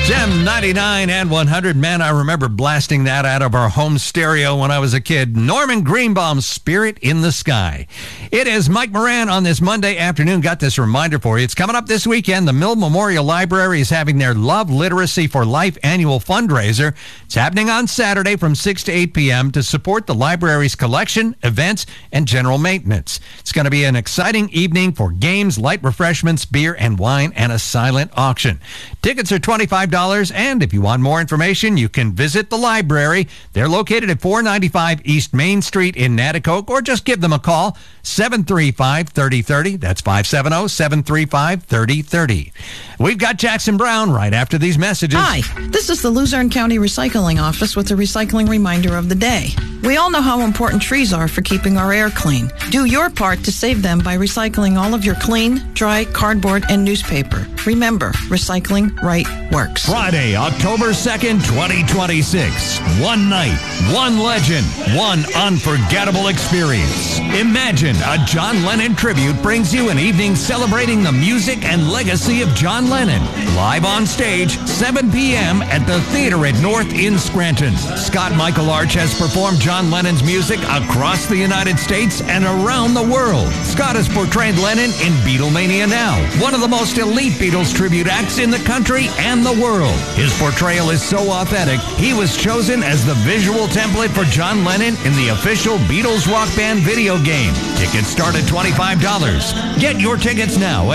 Gem 99 and 100. Man, I remember blasting that out of our home stereo when I was a kid. Norman Greenbaum's Spirit in the Sky. It is Mike Moran on this Monday afternoon. Got this reminder for you. It's coming up this weekend. The Mill Memorial Library is having their Love Literacy for Life annual fundraiser. It's happening on Saturday from 6 to 8 p.m. to support the library's collection, events, and general maintenance. It's going to be an exciting evening for games, light refreshments, beer and wine, and a silent auction. Tickets are $25. And if you want more information, you can visit the library. They're located at 495 East Main Street in Natticoke, or just give them a call, 735-3030. That's 570-735-3030. We've got Jackson Brown right after these messages. Hi, this is the Luzerne County Recycling Office with a recycling reminder of the day. We all know how important trees are for keeping our air clean. Do your part to save them by recycling all of your clean, dry cardboard and newspaper. Remember, recycling right works. Friday, October 2nd, 2026. One night, one legend, one unforgettable experience. Imagine a John Lennon tribute brings you an evening celebrating the music and legacy of John Lennon. Live on stage, 7 p.m. at the Theater at North in Scranton. Scott Michael Arch has performed John Lennon's music across the United States and around the world. Scott has portrayed Lennon in Beatlemania Now, one of the most elite Beatles tribute acts in the country and the world. His portrayal is so authentic, he was chosen as the visual template for John Lennon in the official Beatles Rock Band video game. Tickets start at $25. Get your tickets now at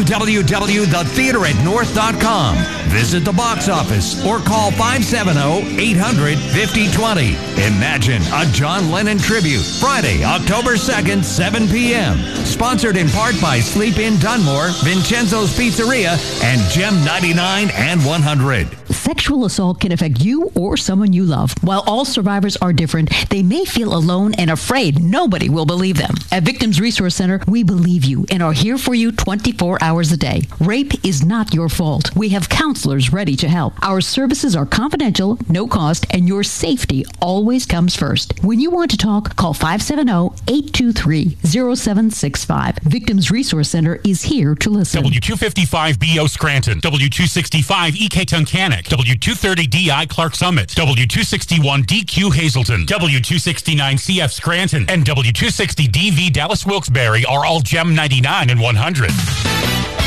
www.theateratnorth.com. Visit the box office or call 570-800-5020. Imagine a John Lennon tribute. Friday, October 2nd, 7 p.m. Sponsored in part by Sleep Inn Dunmore, Vincenzo's Pizzeria, and Gem 99 and 100. Sexual assault can affect you or someone you love. While all survivors are different, they may feel alone and afraid nobody will believe them. At Victims Resource Center, we believe you and are here for you 24 hours a day. Rape is not your fault. We have counselors ready to help. Our services are confidential, no cost, and your safety always comes first. When you want to talk, call 570-823-0765. Victims Resource Center is here to listen. W255BO Scranton, W265EK Tunkhannock, W230DI Clark Summit, W261DQ Hazleton, W269CF Scranton, and W260DV Dallas Wilkes-Barre are all Gem 99 and 100.